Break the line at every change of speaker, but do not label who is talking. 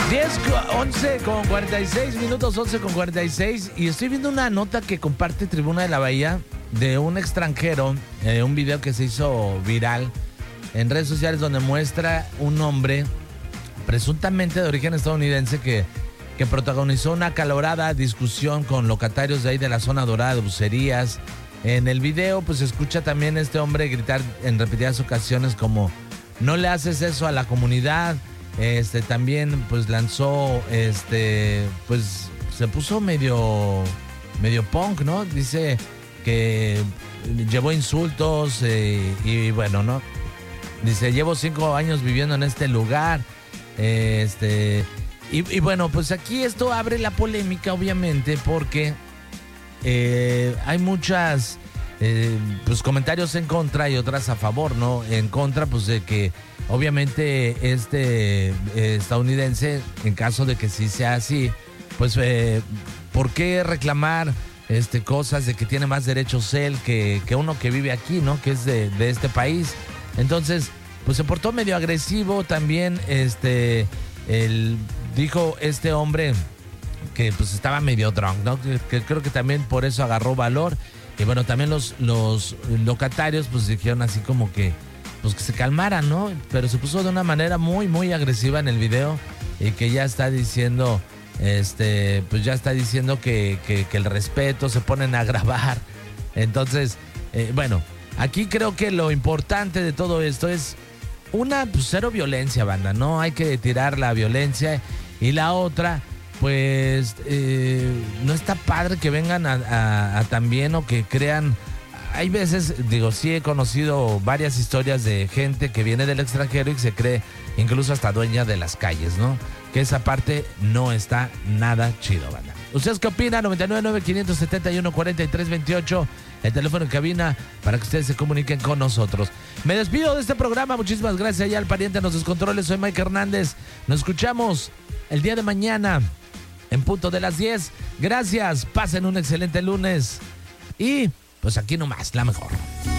11 con 46 minutos, 11 con 46. Y estoy viendo una nota que comparte Tribuna de la Bahía de un extranjero, un video que se hizo viral en redes sociales donde muestra un hombre presuntamente de origen estadounidense que protagonizó una acalorada discusión con locatarios de ahí de la zona dorada de Bucerías. En el video pues se escucha también este hombre gritar en repetidas ocasiones como no le haces eso a la comunidad. También pues lanzó, pues se puso medio punk, ¿no? Dice que llevó insultos y bueno, ¿no? Dice, llevo 5 años viviendo en este lugar, y bueno, pues aquí esto abre la polémica, obviamente, porque hay muchas pues comentarios en contra y otras a favor, ¿no? En contra, pues de que obviamente estadounidense, en caso de que sí sea así, pues ¿por qué reclamar cosas de que tiene más derechos él que uno que vive aquí, ¿no? Que es de este país. Entonces, pues se portó medio agresivo también, dijo este hombre que pues estaba medio drunk, ¿no? Que creo que también por eso agarró valor. Y bueno, también los locatarios pues dijeron así como que pues que se calmaran, ¿no? Pero se puso de una manera muy, muy agresiva en el video y que ya está diciendo, pues ya está diciendo que el respeto, se ponen a grabar. Entonces, bueno, aquí creo que lo importante de todo esto es pues cero violencia, banda. No hay que tirar la violencia. Y la otra, pues no está padre que vengan a también o que crean. Hay veces, digo, sí he conocido varias historias de gente que viene del extranjero y que se cree incluso hasta dueña de las calles, ¿no? Que esa parte no está nada chido, banda. ¿Ustedes qué opinan? 999-571-4328, el teléfono en cabina para que ustedes se comuniquen con nosotros. Me despido de este programa, muchísimas gracias allá al pariente en los descontroles, soy Mike Hernández. Nos escuchamos el día de mañana en punto de las 10. Gracias, pasen un excelente lunes y pues aquí nomás, la mejor.